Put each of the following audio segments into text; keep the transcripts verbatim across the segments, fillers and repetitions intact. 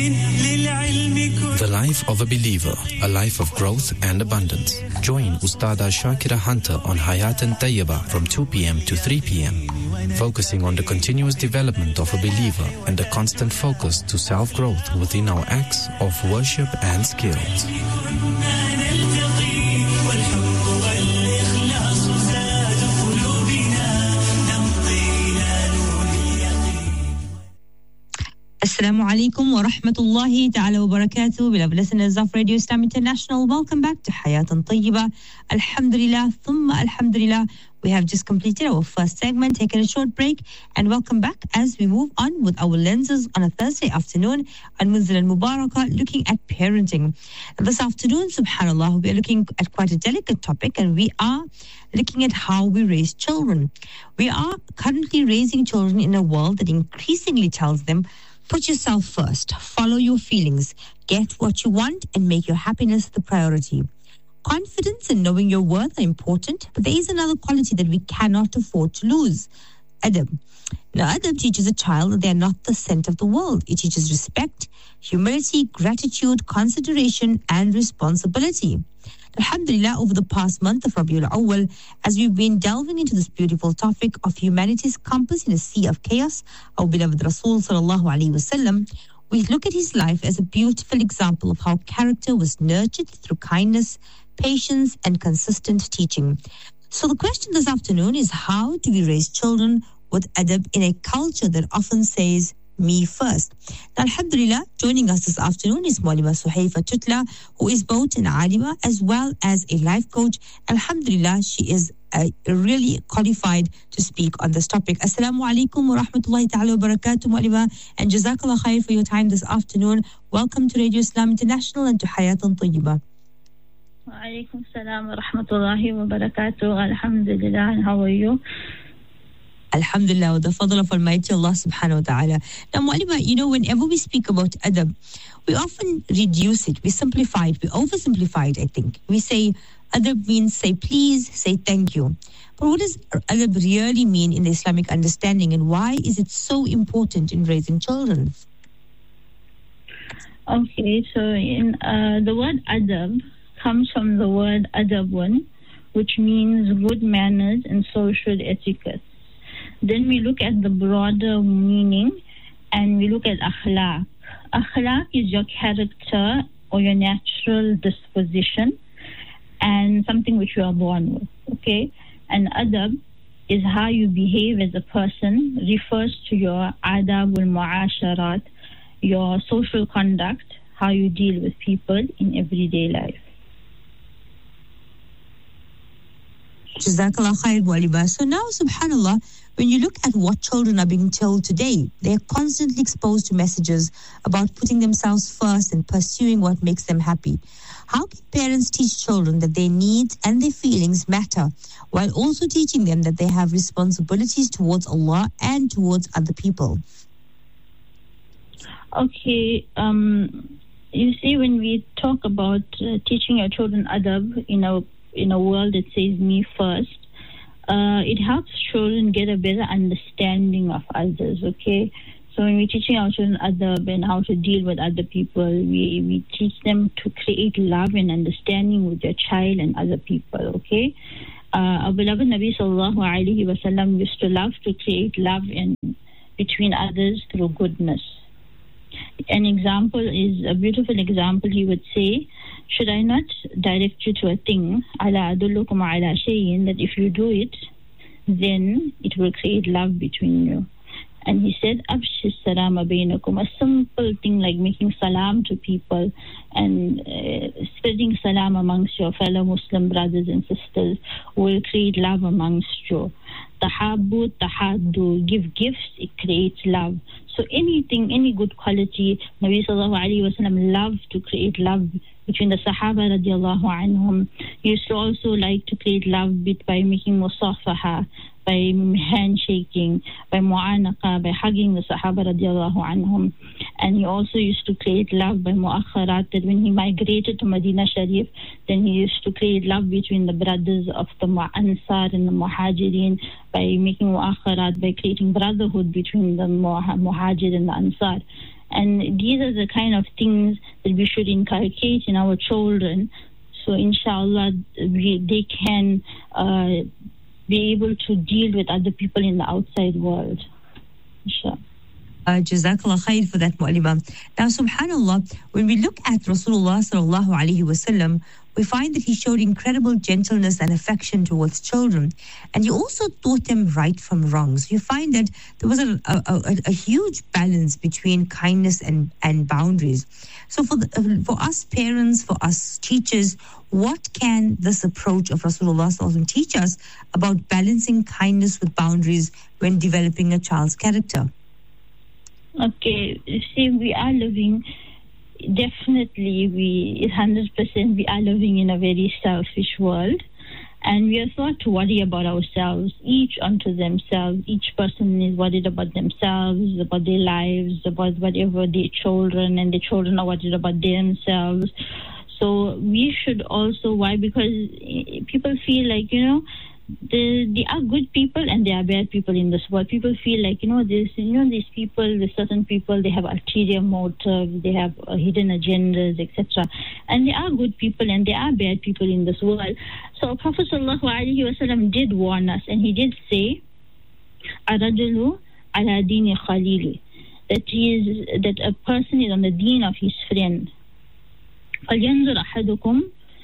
The life of a believer, a life of growth and abundance. Join Ustada Shakira Hunter on Hayatan Tayyaba from two p.m. to three p.m. focusing on the continuous development of a believer and a constant focus to self-growth within our acts of worship and skills. Assalamu alaikum wa rahmatullahi ta'ala wa barakatuh. Beloved listeners of Radio Islam International, welcome back to Hayatan Tayyibah. Alhamdulillah, thumma alhamdulillah. We have just completed our first segment, taken a short break, and welcome back as we move on with our lenses on a Thursday afternoon on Munzil al-Mubarakah, looking at parenting. And this afternoon, subhanAllah, we are looking at quite a delicate topic, and we are looking at how we raise children. We are currently raising children in a world that increasingly tells them, put yourself first, follow your feelings, get what you want, and make your happiness the priority. Confidence and knowing your worth are important, but there is another quality that we cannot afford to lose: adab. Now, adab teaches a child that they are not the center of the world. It teaches respect, humility, gratitude, consideration, and responsibility. Alhamdulillah, over the past month of Rabiul Awwal, as we've been delving into this beautiful topic of humanity's compass in a sea of chaos, our beloved Rasul sallallahu alaihi wasallam, we look at his life as a beautiful example of how character was nurtured through kindness, patience, and consistent teaching. So the question this afternoon is, how do we raise children with adab in a culture that often says, me first? Now, alhamdulillah, joining us this afternoon is Maulima Suhaifa Tutla, who is both an alima as well as a life coach. Alhamdulillah, she is uh, really qualified to speak on this topic. Assalamu alaikum wa rahmatullahi ta'ala wa barakatuh, Maulima, and jazakallah khair for your time this afternoon. Welcome to Radio Islam International and to Hayatan Tayyibah. Wa alaikum salam wa rahmatullahi wa barakatuh. Alhamdulillah, and how are you? Alhamdulillah, with the fadl of Almighty Allah subhanahu wa ta'ala. Now, Maulima, you know, whenever we speak about adab, we often reduce it, we simplify it, we oversimplify it, I think. We say adab means say please, say thank you. But what does adab really mean in the Islamic understanding, and why is it so important in raising children? Okay, so in uh, the word adab comes from the word adabun, which means good manners and social etiquette. Then we look at the broader meaning, and we look at akhlaq. Akhlaq is your character or your natural disposition, and something which you are born with, okay? And adab is how you behave as a person, refers to your adab al-mu'asharat, your social conduct, how you deal with people in everyday life. Jazakallah khair, Maulima. So now, subhanallah, when you look at what children are being told today, they're constantly exposed to messages about putting themselves first and pursuing what makes them happy. How can parents teach children that their needs and their feelings matter, while also teaching them that they have responsibilities towards Allah and towards other people? Okay, um, you see, when we talk about uh, teaching our children adab in a in a world that says me first, uh, it helps children get a better understanding of others, okay? So when we're teaching our children adab and how to deal with other people, we, we teach them to create love and understanding with their child and other people, okay? Uh, our beloved Nabi sallallahu alayhi wa sallam used to love to create love in between others through goodness. An example is, a beautiful example, he would say, should I not direct you to a thing, ala adullukum ala shay'in, that if you do it, then it will create love between you. And he said, Abshis salama bainakum, a simple thing like making salam to people and uh, spreading salam amongst your fellow Muslim brothers and sisters will create love amongst you. Tahabbu, tahaddu, give gifts, it creates love. So anything, any good quality, Nabi sallallahu alayhi wa sallam loved to create love between the Sahaba radiallahu anhum. He used to also like to create love by making musafaha, by handshaking, by mu'anaqa, by hugging the Sahaba radiallahu anhum. And he also used to create love by mu'akharat, that when he migrated to Medina Sharif, then he used to create love between the brothers of the Ansar and the Muhajirin by making mu'akharat, by creating brotherhood between the Muhajir and the Ansar. And these are the kind of things that we should inculcate in our children. So inshallah, we, they can uh, be able to deal with other people in the outside world. Inshallah. Uh, Jazakallah khair for that, Mu'allima. Now, subhanAllah, when we look at Rasulullah sallallahu alaihi wasallam, we find that he showed incredible gentleness and affection towards children. And he also taught them right from wrong. So you find that there was a, a, a, a huge balance between kindness and, and boundaries. So for, the, for us parents, for us teachers, what can this approach of Rasulullah sallallahu alaihi wasallam teach us about balancing kindness with boundaries when developing a child's character? Okay, see, we are living, definitely, we, one hundred percent, we are living in a very selfish world. And we are thought to worry about ourselves, each unto themselves. Each person is worried about themselves, about their lives, about whatever their children, and the children are worried about themselves. So we should also, why? Because people feel like, you know, There, there are good people and there are bad people in this world. People feel like, you know, this, you know, these people, there's certain people, they have ulterior motives, they have uh, hidden agendas, et cetera. And there are good people and there are bad people in this world. So Prophet sallallahu alaihi wasallam did warn us, and he did say, "Ar-rajulu ala dini khalili," that he is, that a person is on the deen of his friend. فَلْيَنْظُرْ أَحَدُكُمْ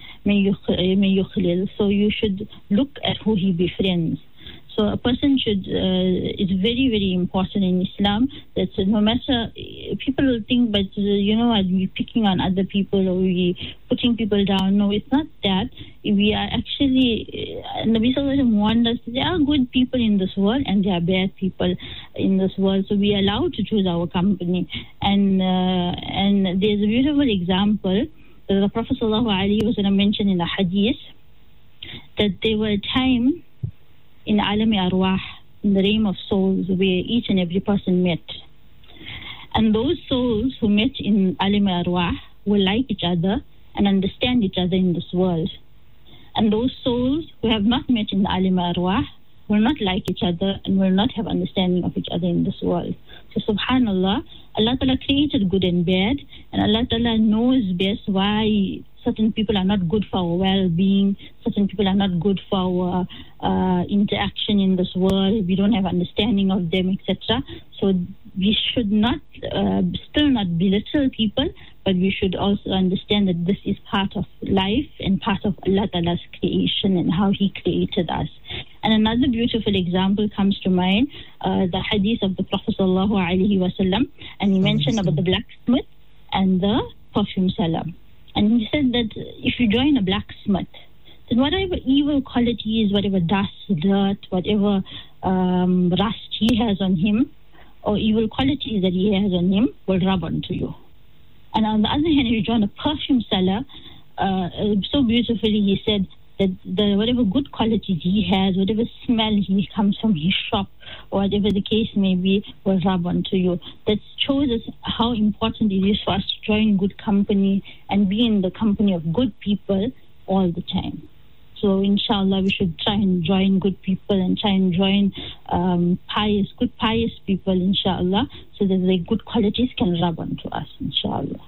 So you should look at who he befriends. So a person should, uh, it's very, very important in Islam that no matter, people will think, but uh, you know, are we picking on other people or we putting people down? No, it's not that. We are actually, uh, Nabi Sallallahu Alaihi Wasallam warned us, there are good people in this world and there are bad people in this world. So we are allowed to choose our company. And, uh, and there's a beautiful example. The Prophet sallallahu alaihi wasallam mentioned in the hadith that there were a time in Alam Arwah, in the realm of souls, where each and every person met. And those souls who met in Alam Arwah will like each other and understand each other in this world. And those souls who have not met in the Alam Arwah will not like each other and will not have understanding of each other in this world. So subhanallah, Allah Ta'ala created good and bad, and Allah Ta'ala knows best why certain people are not good for our well-being, certain people are not good for our uh, interaction in this world, we don't have understanding of them, et cetera. So we should not, uh, still not belittle people, but we should also understand that this is part of life and part of Allah Ta'ala's creation and how He created us. And another beautiful example comes to mind, uh, the hadith of the Prophet sallallahu alaihi wasallam, and he mentioned about the blacksmith and the perfume seller. And he said that if you join a blacksmith, then whatever evil qualities, whatever dust, dirt, whatever um, rust he has on him, or evil qualities that he has on him, will rub onto you. And on the other hand, if you join a perfume seller, uh, so beautifully he said that the whatever good qualities he has, whatever smell he comes from his shop, or whatever the case may be, will rub onto you. That shows us how important it is for us to join good company and be in the company of good people all the time. So inshallah, we should try and join good people and try and join um, pious, good pious people, inshallah, so that the good qualities can rub onto us, inshallah.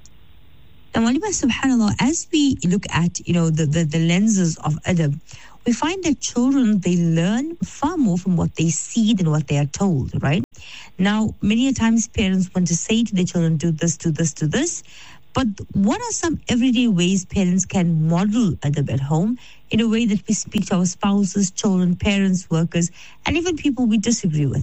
Now, Mu'allima, subhanAllah, as we look at, you know, the, the, the lenses of adab, we find that children, they learn far more from what they see than what they are told, right? Now, many a times parents want to say to their children, do this, do this, do this. But what are some everyday ways parents can model adab at home in a way that we speak to our spouses, children, parents, workers, and even people we disagree with?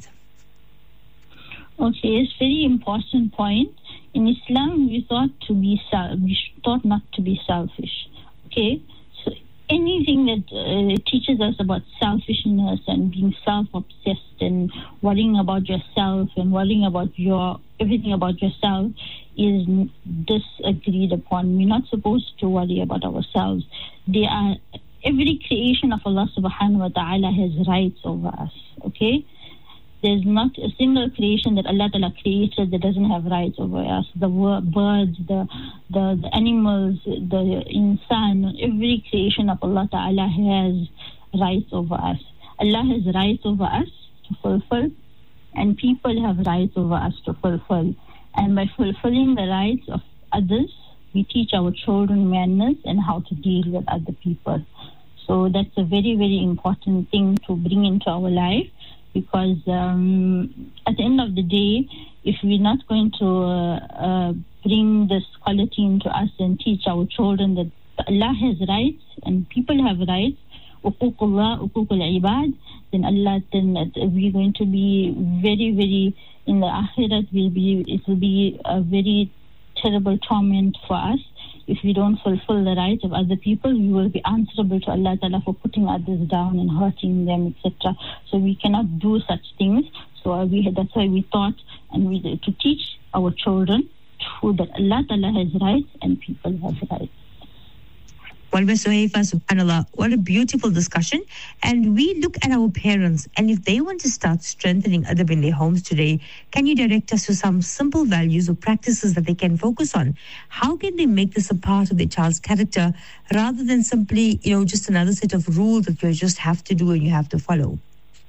Okay, it's a very important point. In Islam, we thought to be we thought not to be selfish. Okay, so anything that uh, teaches us about selfishness and being self-obsessed and worrying about yourself and worrying about your everything about yourself is disagreed upon. We're not supposed to worry about ourselves. They are every creation of Allah Subhanahu wa Taala has rights over us. Okay. There's not a single creation that Allah Ta'ala created that doesn't have rights over us. The birds, the, the the animals, the insan, every creation of Allah Ta'ala has rights over us. Allah has rights over us to fulfill, and people have rights over us to fulfill. And by fulfilling the rights of others, we teach our children manners and how to deal with other people. So that's a very, very important thing to bring into our life, because um, at the end of the day, if we're not going to uh, uh, bring this quality into us and teach our children that Allah has rights and people have rights, uququllah, uququl ibad, then Allah, then we're going to be very, very, in the akhirat, will be, it will be a very terrible torment for us. If we don't fulfill the rights of other people, we will be answerable to Allah Ta'ala for putting others down and hurting them, et cetera. So we cannot do such things. So we, that's why we thought and we to teach our children to, that Allah Ta'ala has rights and people have rights. Well, Miz Suhaifa, subhanAllah, what a beautiful discussion. And we look at our parents, and if they want to start strengthening adab in their homes today, can you direct us to some simple values or practices that they can focus on? How can they make this a part of their child's character rather than simply, you know, just another set of rules that you just have to do and you have to follow?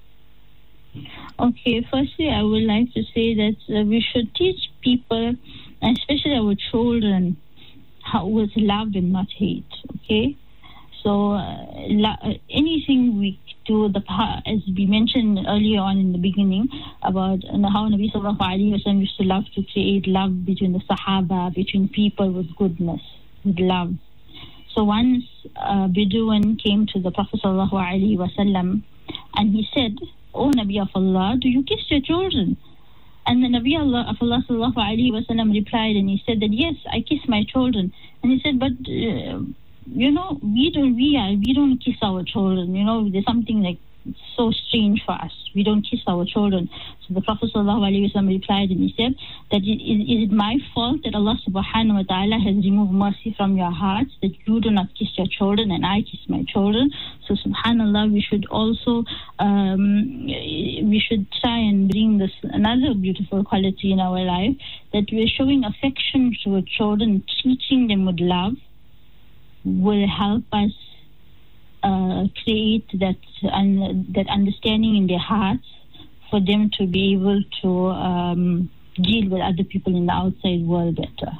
Okay, firstly, I would like to say that uh, we should teach people, especially our children, how with love and not hate. Okay, so uh, la- anything we do, the as we mentioned earlier on in the beginning about uh, how Nabi Sallallahu Alaihi Wasallam used to love to create love between the Sahaba, between people with goodness, with love. So once uh, Bedouin came to the Prophet Sallallahu Alaihi Wasallam and he said, "O Nabi of Allah, do you kiss your children?" And the Nabi Allah of Allah Sallallahu Alaihi Wasallam replied and he said that, "Yes, I kiss my children." And he said, "But uh, you know, we don't we are we don't kiss our children. You know, there's something like so strange for us. We don't kiss our children." So the Prophet Sallallahu Alaihi Wasallam replied and he said that is, is it my fault that Allah Subhanahu wa Taala has removed mercy from your hearts, that you do not kiss your children and I kiss my children? So subhanallah, we should also um, we should try and bring this another beautiful quality in our life, that we're showing affection to our children, teaching them with love will help us uh, create that un- that understanding in their hearts for them to be able to um, deal with other people in the outside world better.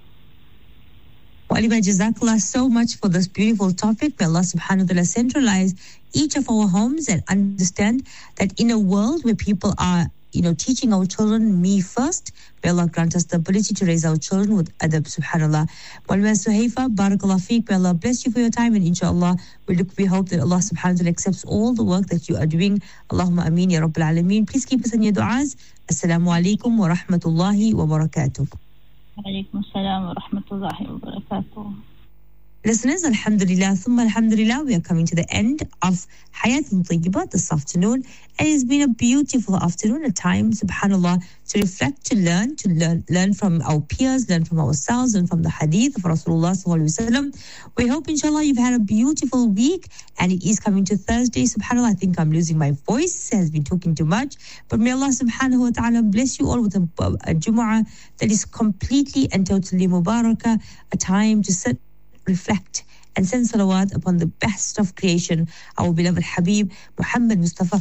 Walima, Jazakallah so much for this beautiful topic. May Allah subhanahu wa ta'ala centralize each of our homes and understand that in a world where people are, you know, teaching our children me first, may Allah grant us the ability to raise our children with adab, subhanallah. Walima Suhaifa, barakallah feek, may Allah bless you for your time, and inshallah, we look, we hope that Allah subhanahu wa ta'ala accepts all the work that you are doing. Allahumma ameen ya Rabbil Alameen. Please keep us in your du'as. Assalamu alaikum wa rahmatullahi wa barakatuh. Alaikum assalam wa rahmatullahi wa barakatuh. Listeners, alhamdulillah, thumma alhamdulillah, we are coming to the end of Hayatun Tayyibah this afternoon. And it's been a beautiful afternoon, a time, subhanallah, to reflect, to learn, to learn learn from our peers, learn from ourselves, and from the hadith of Rasulullah sallallahu alaihi wasallam. We hope, inshallah, you've had a beautiful week, and it is coming to Thursday, subhanallah. I think I'm losing my voice, has been talking too much. But may Allah subhanahu wa ta'ala bless you all with a, a Jumu'ah that is completely and totally mubarakah, a time to sit, reflect and send salawat upon the best of creation, our beloved Habib Muhammad Mustafa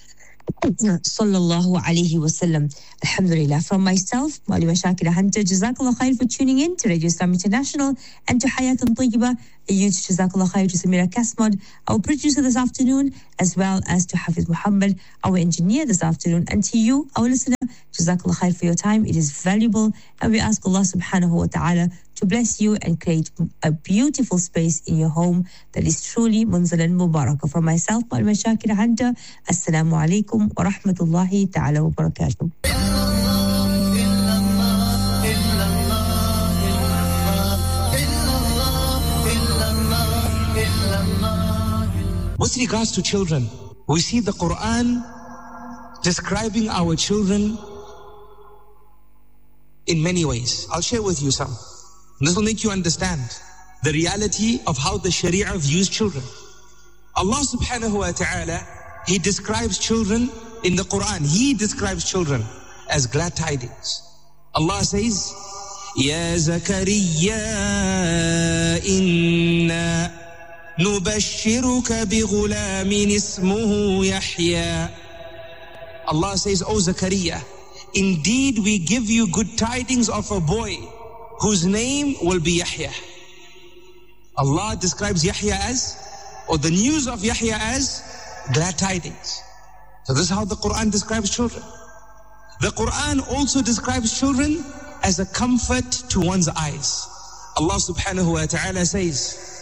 sallallahu alayhi wasallam. Alhamdulillah. From myself, Malima Shakira Hunter, Jazakallah khair for tuning in to Radio Islam International and to Hayatun Tayyibah. A huge Jazakallah khair to Samira Kasmod, our producer this afternoon, as well as to Hafiz Muhammad, our engineer this afternoon, and to you, our listener, Jazakallah khair for your time. It is valuable, and we ask Allah subhanahu wa ta'ala to bless you and create a beautiful space in your home that is truly munzalan mubarakah. From myself, Malima Shakira Hunter, Assalamu alaikum wa rahmatullahi ta'ala wa barakatuh. With regards to children, we see the Quran describing our children in many ways. I'll share with you some. This will make you understand the reality of how the Sharia views children. Allah subhanahu wa ta'ala, He describes children in the Quran. He describes children as glad tidings. Allah says, Ya Zakariya, inna nubashiruka bi ghulamin ismuhu Yahya. Allah says, O Zakaria, indeed we give you good tidings of a boy whose name will be Yahya. Allah describes Yahya as, or the news of Yahya as, glad tidings. So this is how the Quran describes children. The Quran also describes children as a comfort to one's eyes. Allah subhanahu wa ta'ala says,